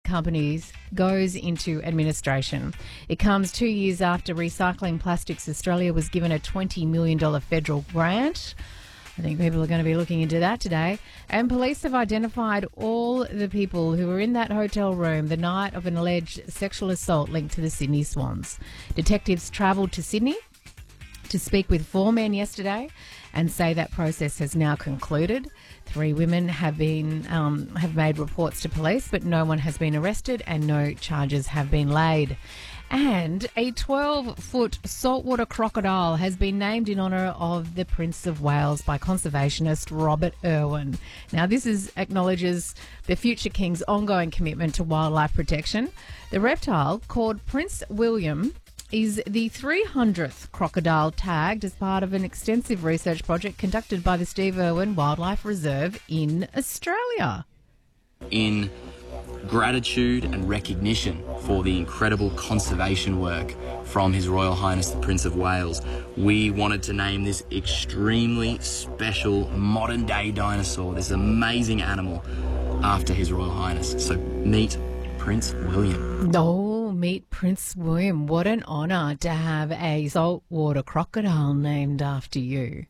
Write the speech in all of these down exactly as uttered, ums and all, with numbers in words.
companies goes into administration. It comes two years after Recycling Plastics Australia was given a twenty million dollars federal grant. I think people are going to be looking into that today. And police have identified all the people who were in that hotel room the night of an alleged sexual assault linked to the Sydney Swans. Detectives travelled to Sydney to speak with four men yesterday and say that process has now concluded. Three women have been um, have made reports to police, but no one has been arrested and no charges have been laid. And a twelve-foot saltwater crocodile has been named in honour of the Prince of Wales by conservationist Robert Irwin. Now, this is acknowledges the future king's ongoing commitment to wildlife protection. The reptile, called Prince William, is the three hundredth crocodile tagged as part of an extensive research project conducted by the Steve Irwin Wildlife Reserve in Australia. In gratitude and recognition for the incredible conservation work from His Royal Highness the Prince of Wales, we wanted to name this extremely special modern-day dinosaur, this amazing animal, after His Royal Highness. So meet Prince William. Oh, meet Prince William. What an honour to have a saltwater crocodile named after you.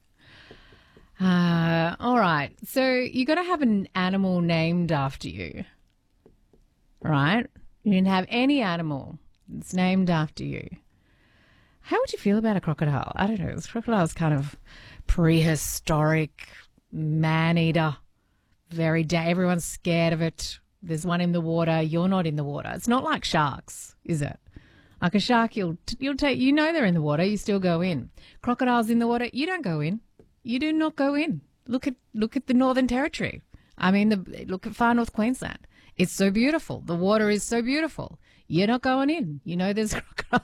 Uh, all right. So you got to have an animal named after you, right? You didn't have any animal that's named after you. How would you feel about a crocodile? I don't know. This crocodile's kind of prehistoric, man-eater, very da- everyone's scared of it. There's one in the water. You're not in the water. It's not like sharks, is it? Like a shark, you'll you'll take. You know they're in the water. You still go in. Crocodiles in the water. You don't go in. You do not go in. Look at look at the Northern Territory. I mean, the, look at far north Queensland. It's so beautiful. The water is so beautiful. You're not going in. You know there's crocodile.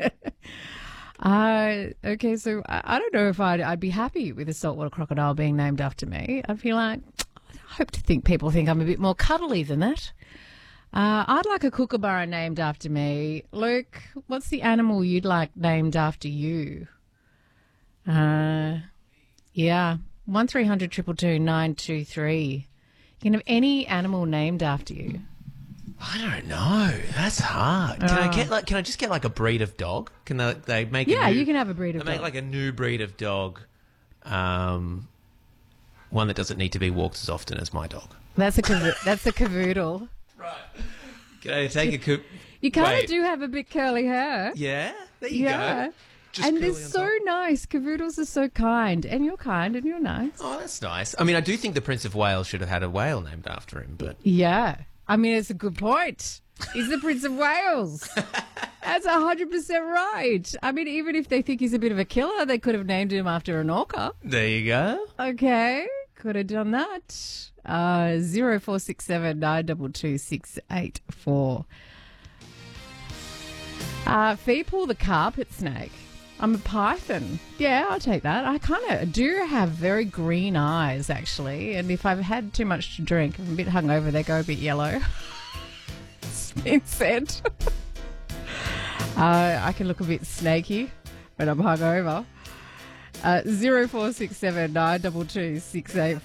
uh, okay, so I, I don't know if I'd I'd be happy with a saltwater crocodile being named after me. I feel like. I hope to think people think I'm a bit more cuddly than that. Uh, I'd like a kookaburra named after me. Luke, what's the animal you'd like named after you? Uh, yeah, one three hundred two two two nine two three. You can have any animal named after you. I don't know. That's hard. Can Oh. I get like? Can I just get like a breed of dog? Can they, they make? Yeah, a new, you can have a breed of they dog. make like a new breed of dog. Um. One that doesn't need to be walked as often as my dog. That's a cavo- that's a cavoodle. Right. Can I take a coop? You kind Wait. of do have a bit curly hair. Yeah. There you Yeah. go. Just And they're curly on so top. nice. Cavoodles are so kind. And you're kind and you're nice. Oh, that's nice. I mean, I do think the Prince of Wales should have had a whale named after him, but Yeah. I mean, it's a good point. He's the Prince of Wales. That's one hundred percent right. I mean, even if they think he's a bit of a killer, they could have named him after an orca. there you go. Okay. Could have done that. Uh, zero four six seven nine two two six eight four. Uh, Feeple the carpet snake. I'm a python. Yeah, I'll take that. I kind of do have very green eyes, actually. And if I've had too much to drink, I'm a bit hungover, they go a bit yellow. It's been said. uh, I can look a bit snaky when I'm hungover. Uh, zero four six seven nine two two six eight